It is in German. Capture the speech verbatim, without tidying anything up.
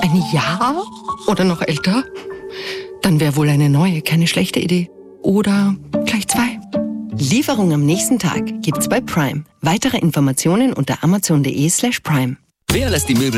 Ein Jahr? Oder noch älter? Dann wäre wohl eine neue keine schlechte Idee. Oder gleich zwei. Lieferung am nächsten Tag gibt's bei Prime. Weitere Informationen unter amazon.de slash prime. Wer lässt die Möbel